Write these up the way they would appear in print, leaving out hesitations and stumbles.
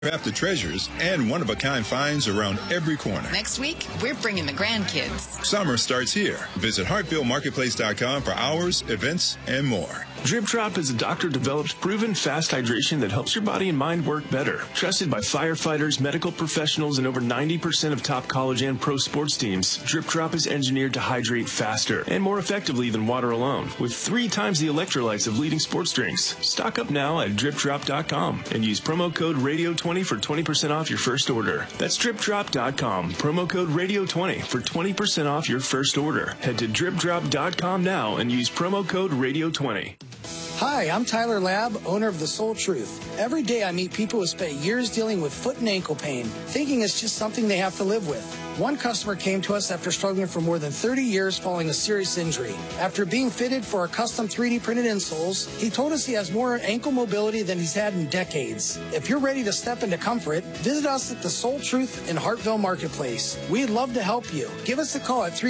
crafted treasures, and one-of-a-kind finds around every corner. Next week, we're bringing the grandkids. Summer starts here. Visit HartvilleMarketplace.com for hours, events, and more. Drip Drop is a doctor-developed, proven fast hydration that helps your body and mind work better. Trusted by firefighters, medical professionals, and over 90% of top college and pro sports teams, Drip Drop is engineered to hydrate faster and more effectively than water alone, with 3 times the electrolytes of leading sports drinks. Stock up now at DripDrop.com and use promo code RADIO20 for 20% off your first order. That's DripDrop.com. Promo code RADIO20 for 20% off your first order. Head to DripDrop.com now and use promo code RADIO20. Hi, I'm Tyler Labb, owner of The Soul Truth. Every day I meet people who spent years dealing with foot and ankle pain, thinking it's just something they have to live with. One customer came to us after struggling for more than 30 years following a serious injury. After being fitted for our custom 3D printed insoles, he told us he has more ankle mobility than he's had in decades. If you're ready to step into comfort, visit us at The Soul Truth in Hartville Marketplace. We'd love to help you. Give us a call at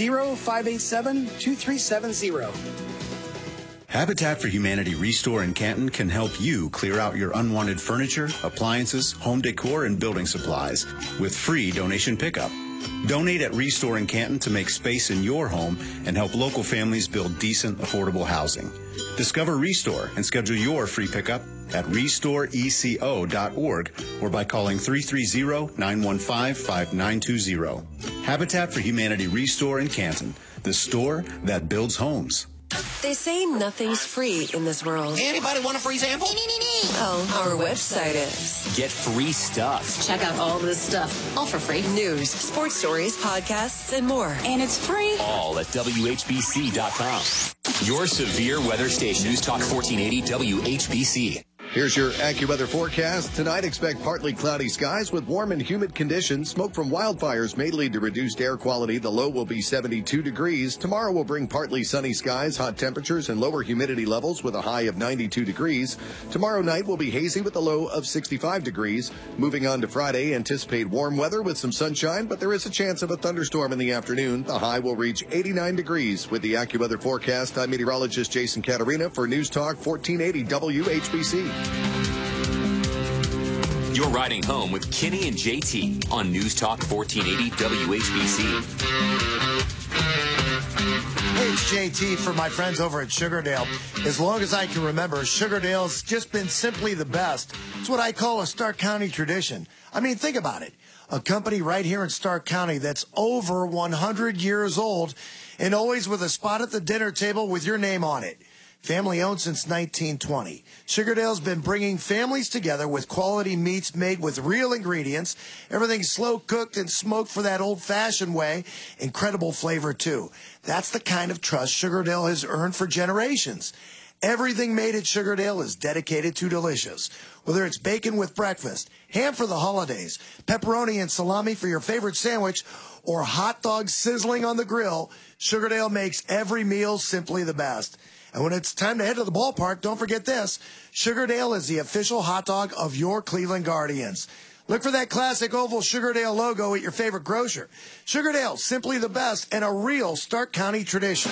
330-587-2370. Habitat for Humanity Restore in Canton can help you clear out your unwanted furniture, appliances, home decor, and building supplies with free donation pickup. Donate at Restore in Canton to make space in your home and help local families build decent, affordable housing. Discover Restore and schedule your free pickup at restoreeco.org or by calling 330-915-5920. Habitat for Humanity Restore in Canton, the store that builds homes. They say nothing's free in this world. Anybody want a free sample? Well, our website is. Get free stuff. Check out all this stuff, all for free. News, sports stories, podcasts, and more. And it's free. All at WHBC.com. Your severe weather station, News Talk 1480 WHBC. Here's your AccuWeather forecast. Tonight, expect partly cloudy skies with warm and humid conditions. Smoke from wildfires may lead to reduced air quality. The low will be 72 degrees. Tomorrow will bring partly sunny skies, hot temperatures, and lower humidity levels with a high of 92 degrees. Tomorrow night will be hazy with a low of 65 degrees. Moving on to Friday, anticipate warm weather with some sunshine, but there is a chance of a thunderstorm in the afternoon. The high will reach 89 degrees. With the AccuWeather forecast, I'm meteorologist Jason Caterina for News Talk 1480 WHBC. You're riding home with Kenny and JT on News Talk 1480 WHBC. Hey, it's JT for my friends over at Sugardale. As long as I can remember, Sugardale's just been simply the best. It's what I call a Stark County tradition. I mean, think about it. A company right here in Stark County that's over 100 years old and always with a spot at the dinner table with your name on it. Family owned since 1920. Sugardale's been bringing families together with quality meats made with real ingredients. Everything's slow cooked and smoked for that old-fashioned way. Incredible flavor, too. That's the kind of trust Sugardale has earned for generations. Everything made at Sugardale is dedicated to delicious. Whether it's bacon with breakfast, ham for the holidays, pepperoni and salami for your favorite sandwich, or hot dogs sizzling on the grill, Sugardale makes every meal simply the best. And when it's time to head to the ballpark, don't forget this. Sugardale is the official hot dog of your Cleveland Guardians. Look for that classic oval Sugardale logo at your favorite grocer. Sugardale, simply the best and a real Stark County tradition.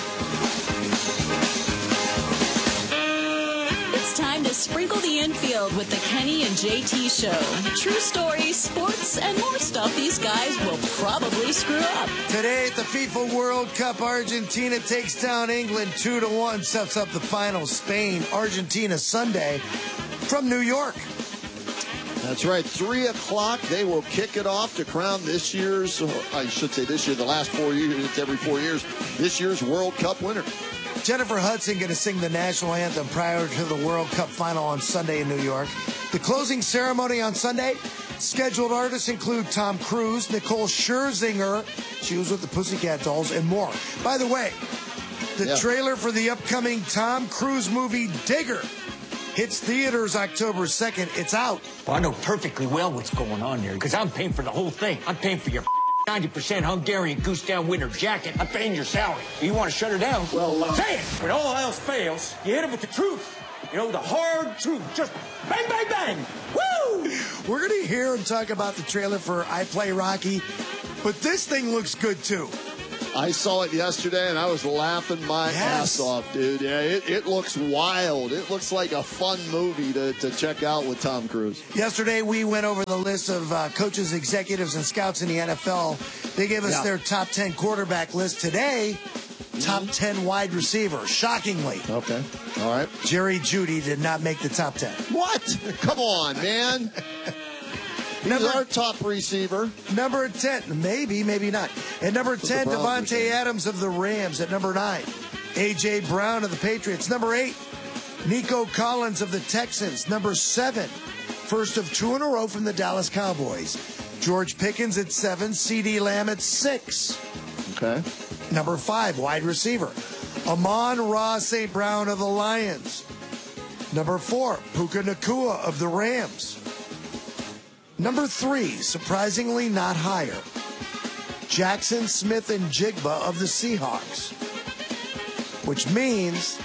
It's time to sprinkle the infield with the Kenny and JT Show. True stories, sports, and more stuff these guys will probably screw up. Today at the FIFA World Cup, Argentina takes down England 2-1, sets up the final. Spain, Argentina Sunday from New York. That's right, 3 o'clock. They will kick it off to crown this year's, I should say this year, the last 4 years, it's every 4 years, this year's World Cup winner. Jennifer Hudson going to sing the national anthem prior to the World Cup final on Sunday in New York. The closing ceremony on Sunday, scheduled artists include Tom Cruise, Nicole Scherzinger, she was with the Pussycat Dolls, and more. By the way, the trailer for the upcoming Tom Cruise movie Digger hits theaters October 2nd. It's out. Well, I know perfectly well what's going on here because I'm paying for the whole thing. I'm paying for your 90% Hungarian goose down winter jacket. I'm paying your salary. You want to shut her down? Well, say it. When all else fails, you hit it with the truth. You know, the hard truth. Just bang, bang, bang. Woo! We're going to hear and talk about the trailer for I Play Rocky, but this thing looks good, too. I saw it yesterday, and I was laughing my ass off, dude. Yeah, it looks wild. It looks like a fun movie to check out with Tom Cruise. Yesterday, we went over the list of coaches, executives, and scouts in the NFL. They gave us their top 10 quarterback list. Today, top 10 wide receivers, shockingly. Okay. All right. Jerry Jeudy did not make the top 10. What? Come on, man. He's our top receiver. Number 10, maybe not. At number 10, Devontae Adams of the Rams. At number 9, A.J. Brown of the Patriots. Number 8, Nico Collins of the Texans. Number 7, first of 2 in a row from the Dallas Cowboys. George Pickens at 7, C.D. Lamb at 6. Okay. Number 5, wide receiver, Amon-Ra St. Brown of the Lions. Number 4, Puka Nacua of the Rams. Number 3, surprisingly not higher, Jackson Smith and Jigba of the Seahawks. Which means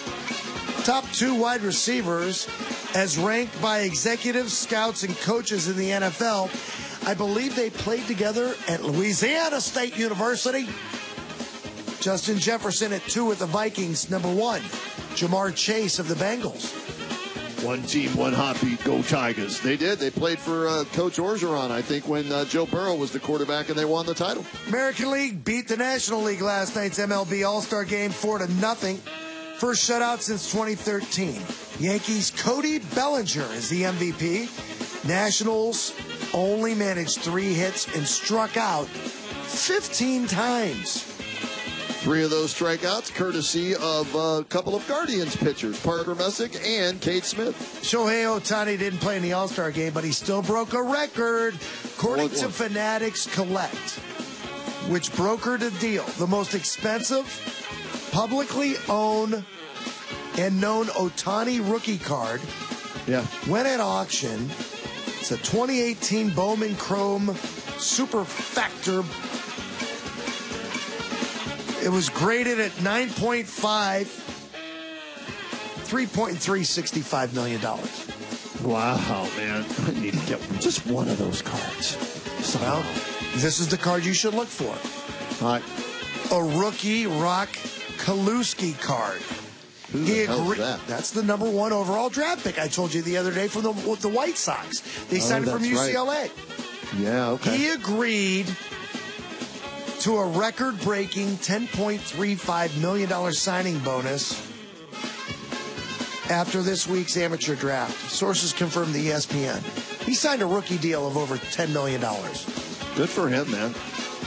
top 2 wide receivers as ranked by executives, scouts, and coaches in the NFL. I believe they played together at Louisiana State University. Justin Jefferson at 2 with the Vikings. Number 1, Jamar Chase of the Bengals. One team, one heartbeat, go Tigers. They did. They played for Coach Orgeron, I think, when Joe Burrow was the quarterback and they won the title. American League beat the National League last night's MLB All-Star Game 4-0. First shutout since 2013. Yankees' Cody Bellinger is the MVP. Nationals only managed 3 hits and struck out 15 times. 3 of those strikeouts courtesy of a couple of Guardians pitchers, Parker Messick and Cade Smith. Shohei Ohtani didn't play in the All-Star game, but he still broke a record. According to Fanatics Collect, which brokered a deal, the most expensive, publicly owned, and known Ohtani rookie card went at auction. It's a 2018 Bowman Chrome Super Factor. It was graded at 9.5, $3.365 million. Wow, man. I need to get just one of those cards. Well, this is the card you should look for. All right. A rookie Rock Kaluski card. Who the hell is that? That's the number 1 overall draft pick I told you the other day from the White Sox. They signed him from UCLA. Right. Yeah, okay. He agreed to a record-breaking $10.35 million signing bonus after this week's amateur draft. Sources confirmed to ESPN. He signed a rookie deal of over $10 million. Good for him, man.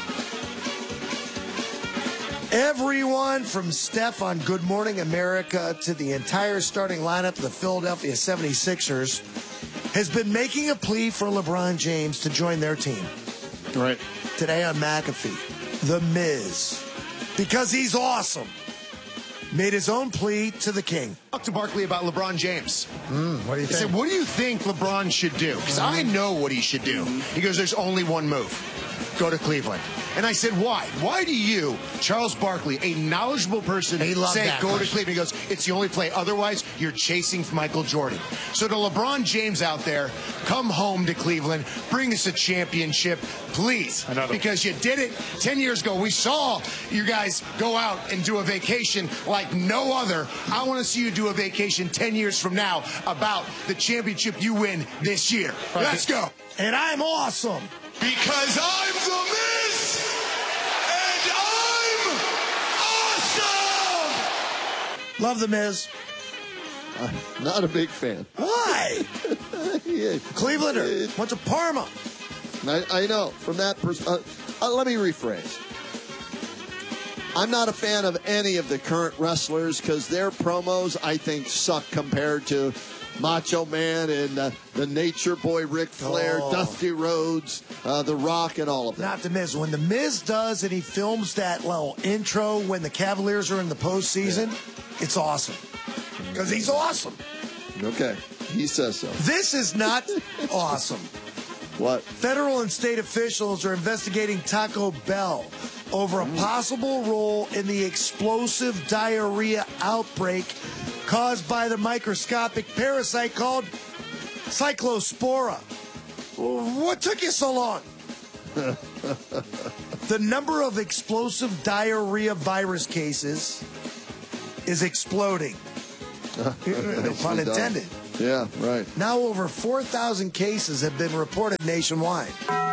Everyone from Steph on Good Morning America to the entire starting lineup of the Philadelphia 76ers has been making a plea for LeBron James to join their team. Right. Today on McAfee. The Miz, because he's awesome, made his own plea to the king. Talk to Barkley about LeBron James. What do you think? He said, what do you think LeBron should do? Because I know what he should do. He goes, there's only one move. Go to Cleveland. And I said, why? Why do you, Charles Barkley, a knowledgeable person, say go to Cleveland? He goes, it's the only play. Otherwise, you're chasing Michael Jordan. So to LeBron James out there, come home to Cleveland. Bring us a championship, please. Because you did it 10 years ago. We saw you guys go out and do a vacation like no other. I want to see you do a vacation 10 years from now about the championship you win this year. Let's go. And I'm awesome. Because I'm the Miz, and I'm awesome! Love the Miz. Not a big fan. Why? Clevelander. Went to Parma. I know. From that perspective, let me rephrase. I'm not a fan of any of the current wrestlers because their promos, I think, suck compared to Macho Man and the Nature Boy Ric Flair, Dusty Rhodes, The Rock, and all of that. Not the Miz. When the Miz does and he films that little intro when the Cavaliers are in the postseason, it's awesome. Because he's awesome. Okay. He says so. This is not awesome. What? Federal and state officials are investigating Taco Bell over a possible role in the explosive diarrhea outbreak caused by the microscopic parasite called Cyclospora. What took you so long? The number of explosive diarrhea virus cases is exploding. No pun intended. Yeah, right. Now over 4,000 cases have been reported nationwide.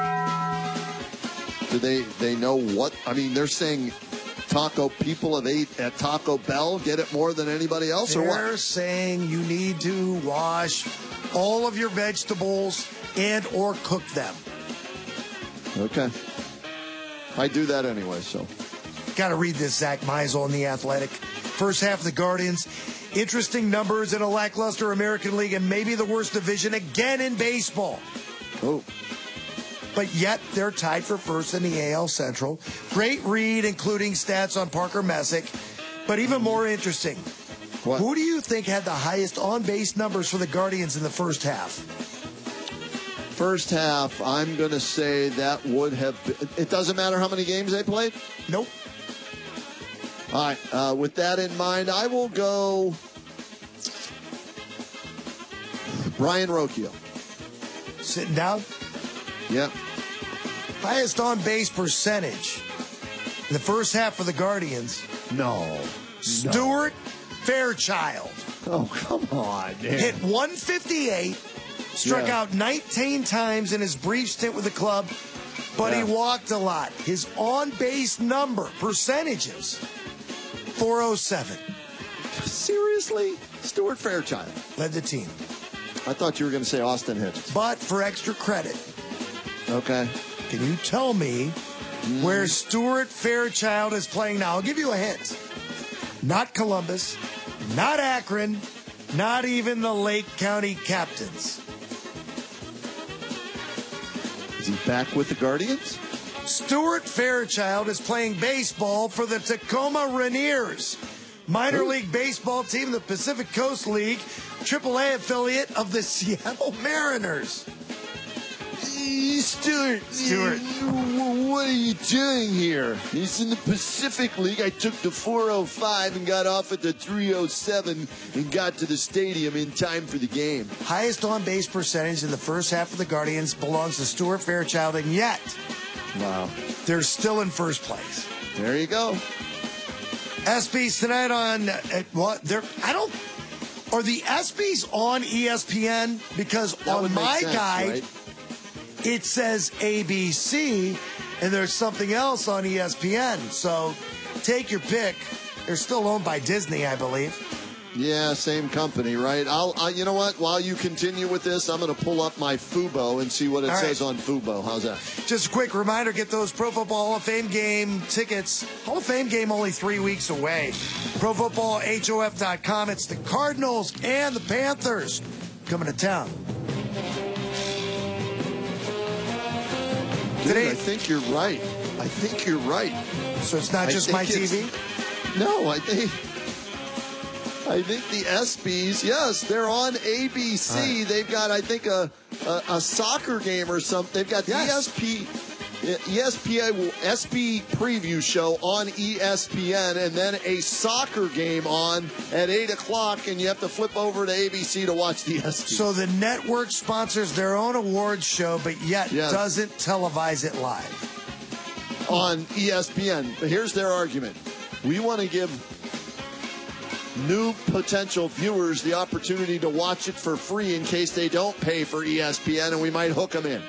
Do they know what? I mean, they're saying people have ate at Taco Bell get it more than anybody else, or what? They're saying you need to wash all of your vegetables and or cook them. Okay. I do that anyway, so. Got to read this, Zach Meisel in The Athletic. First half of the Guardians. Interesting numbers in a lackluster American League and maybe the worst division again in baseball. Oh. But yet they're tied for first in the AL Central. Great read, including stats on Parker Messick. But even more interesting, who do you think had the highest on-base numbers for the Guardians in the first half? First half, I'm going to say that would have been, it doesn't matter how many games they played? Nope. All right, with that in mind, I will go Ryan Rocchio. Sitting down? Yeah. Highest on-base percentage in the first half for the Guardians. No. Stuart Fairchild. Oh, come on, man. Hit 158, struck out 19 times in his brief stint with the club, but he walked a lot. His on-base number, percentages, 407. Seriously? Stuart Fairchild. Led the team. I thought you were going to say Austin Hicks. But for extra credit. Okay. Can you tell me where Stuart Fairchild is playing now? I'll give you a hint. Not Columbus, not Akron, not even the Lake County Captains. Is he back with the Guardians? Stuart Fairchild is playing baseball for the Tacoma Rainiers, minor league baseball team in the Pacific Coast League, AAA affiliate of the Seattle Mariners. Stuart, what are you doing here? He's in the Pacific League. I took the 405 and got off at the 307 and got to the stadium in time for the game. Highest on-base percentage in the first half of the Guardians belongs to Stuart Fairchild, and yet they're still in first place. There you go. ESPYs tonight on are the ESPYs on ESPN? Because that on my guide, right? It says ABC, and there's something else on ESPN. So take your pick. They're still owned by Disney, I believe. Yeah, same company, right? You know what? While you continue with this, I'm going to pull up my Fubo and see what it says on Fubo. How's that? Just a quick reminder, get those Pro Football Hall of Fame game tickets. Hall of Fame game only 3 weeks away. ProFootballHof.com. It's the Cardinals and the Panthers coming to town. Dude, I think you're right. So it's not just my TV? No, I think the ESPYs, yes, they're on ABC. Right. They've got, I think, a soccer game or something. They've got the ESPY preview show on ESPN, and then a soccer game on at 8 o'clock, and you have to flip over to ABC to watch the ESPY. So the network sponsors their own awards show, but yet doesn't televise it live. On ESPN. But here's their argument. We want to give new potential viewers the opportunity to watch it for free in case they don't pay for ESPN, and we might hook them in.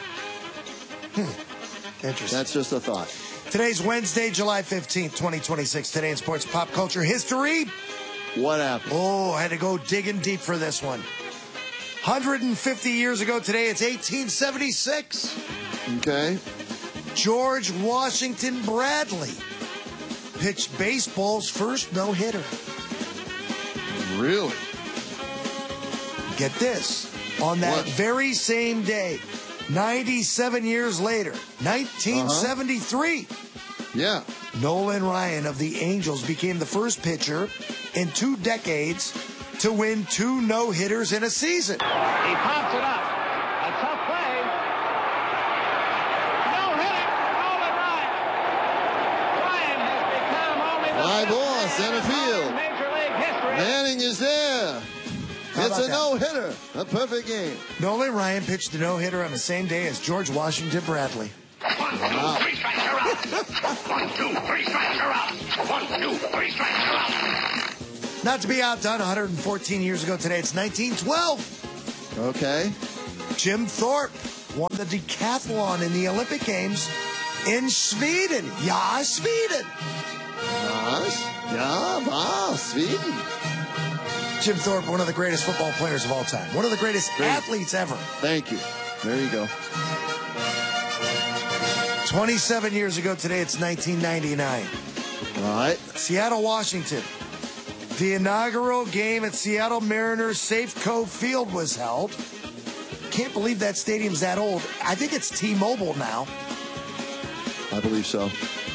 Interesting. That's just a thought. Today's Wednesday, July 15th, 2026. Today in sports pop culture history. What happened? Oh, I had to go digging deep for this one. 150 years ago today, it's 1876. Okay. George Washington Bradley pitched baseball's first no-hitter. Really? Get this. On that very same day, 97 years later, 1973. Yeah. Nolan Ryan of the Angels became the first pitcher in 2 decades to win 2 no-hitters in a season. He pops it up. A tough play. No-hitter, Nolan Ryan. Ryan has become only the 5 balls center field. Major League history. Manning is there. It's a no-hitter. A perfect game. Nolan Ryan pitched the no-hitter on the same day as George Washington Bradley. 1, 2, 3 strikes, you're out. 1, 2, 3 strikes, you're out. 1, 2, 3 strikes, you're out. Not to be outdone, 114 years ago today, it's 1912. Okay. Jim Thorpe won the decathlon in the Olympic Games in Sweden. Ja, Sweden. Sweden. Jim Thorpe, one of the greatest football players of all time. One of the greatest athletes ever. Thank you. There you go. 27 years ago today, it's 1999. All right. Seattle, Washington. The inaugural game at Seattle Mariners Safeco Field was held. Can't believe that stadium's that old. I think it's T-Mobile now. I believe so.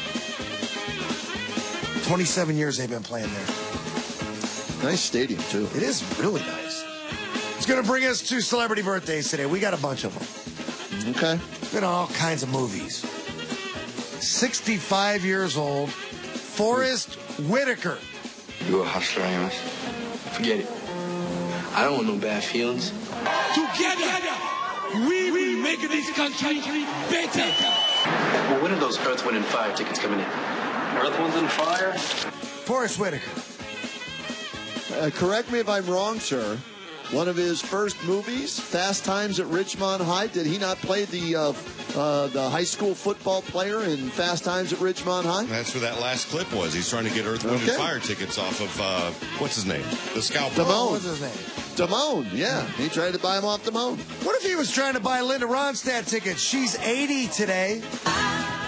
27 years they've been playing there. Nice stadium, too. It is really nice. It's going to bring us to celebrity birthdays today. We got a bunch of them. Okay. Been all kinds of movies. 65 years old, Forrest Whitaker. You a hustler, Amos? Forget it. I don't want no bad feelings. Together, we will make this country better. Well, when are those Earth, Wind, and Fire tickets coming in? Earth, Wind, and Fire? Forrest Whitaker. Correct me if I'm wrong, sir. One of his first movies, Fast Times at Ridgemont High. Did he not play the high school football player in Fast Times at Ridgemont High? That's where that last clip was. He's trying to get Earth, Wind, and Fire tickets off of, what's his name? The Scalper. Damone. What's his name? Damone, yeah. He tried to buy him off Damone. What if he was trying to buy Linda Ronstadt tickets? She's 80 today.